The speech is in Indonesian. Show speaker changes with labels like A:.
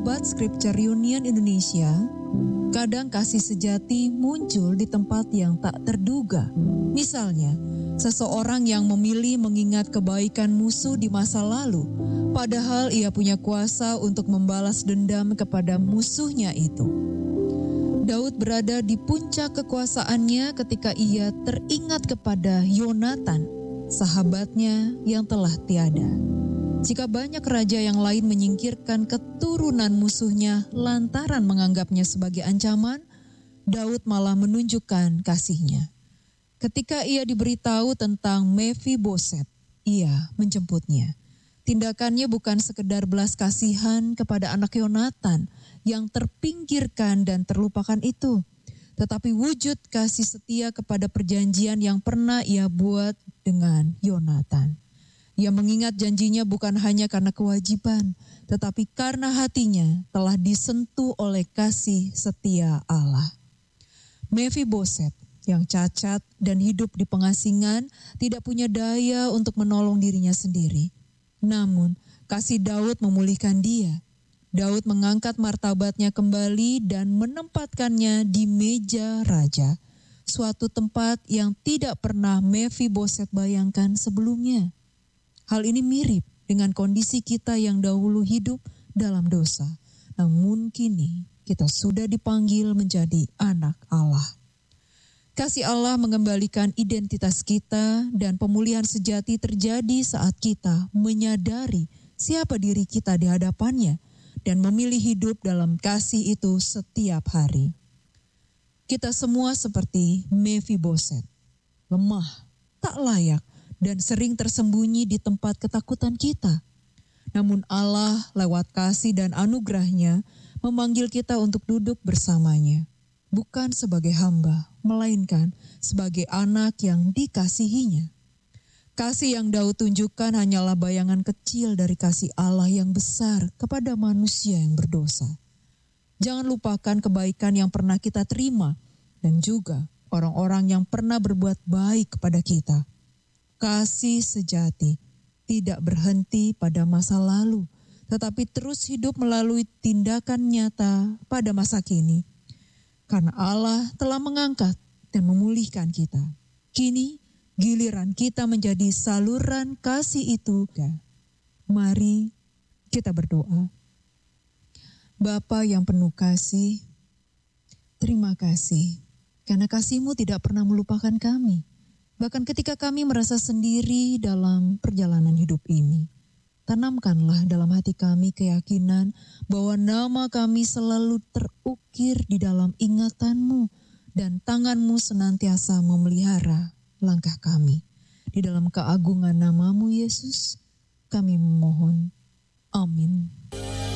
A: Sahabat Scripture Union Indonesia, kadang kasih sejati muncul di tempat yang tak terduga. Misalnya, seseorang yang memilih mengingat kebaikan musuh di masa lalu, padahal ia punya kuasa untuk membalas dendam kepada musuhnya itu. Daud berada di puncak kekuasaannya ketika ia teringat kepada Yonatan, sahabatnya yang telah tiada. Jika banyak raja yang lain menyingkirkan keturunan musuhnya lantaran menganggapnya sebagai ancaman, Daud malah menunjukkan kasihnya. Ketika ia diberitahu tentang Mefiboset, ia menjemputnya. Tindakannya bukan sekedar belas kasihan kepada anak Yonatan yang terpinggirkan dan terlupakan itu, tetapi wujud kasih setia kepada perjanjian yang pernah ia buat dengan Yonatan. Ia mengingat janjinya bukan hanya karena kewajiban, tetapi karena hatinya telah disentuh oleh kasih setia Allah. Mefiboset yang cacat dan hidup di pengasingan tidak punya daya untuk menolong dirinya sendiri. Namun, kasih Daud memulihkan dia. Daud mengangkat martabatnya kembali dan menempatkannya di meja raja, suatu tempat yang tidak pernah Mefiboset bayangkan sebelumnya. Hal ini mirip dengan kondisi kita yang dahulu hidup dalam dosa, namun kini kita sudah dipanggil menjadi anak Allah. Kasih Allah mengembalikan identitas kita dan pemulihan sejati terjadi saat kita menyadari siapa diri kita di hadapannya dan memilih hidup dalam kasih itu setiap hari. Kita semua seperti Mefiboset, lemah, tak layak, dan sering tersembunyi di tempat ketakutan kita. Namun Allah lewat kasih dan anugerahnya memanggil kita untuk duduk bersamanya. Bukan sebagai hamba, melainkan sebagai anak yang dikasihinya. Kasih yang Daud tunjukkan hanyalah bayangan kecil dari kasih Allah yang besar kepada manusia yang berdosa. Jangan lupakan kebaikan yang pernah kita terima dan juga orang-orang yang pernah berbuat baik kepada kita. Kasih sejati tidak berhenti pada masa lalu, tetapi terus hidup melalui tindakan nyata pada masa kini. Karena Allah telah mengangkat dan memulihkan kita. Kini giliran kita menjadi saluran kasih itu. Mari kita berdoa. Bapa yang penuh kasih, terima kasih karena kasih-Mu tidak pernah melupakan kami. Bahkan ketika kami merasa sendiri dalam perjalanan hidup ini, tanamkanlah dalam hati kami keyakinan bahwa nama kami selalu terukir di dalam ingatan-Mu dan tangan-Mu senantiasa memelihara langkah kami. Di dalam keagungan nama-Mu Yesus, kami memohon. Amin.